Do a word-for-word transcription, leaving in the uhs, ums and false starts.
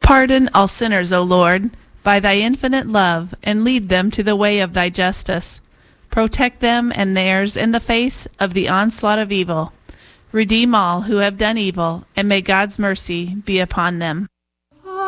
Pardon all sinners, O Lord, by thy infinite love, and lead them to the way of thy justice. Protect them and theirs in the face of the onslaught of evil. Redeem all who have done evil, and may God's mercy be upon them.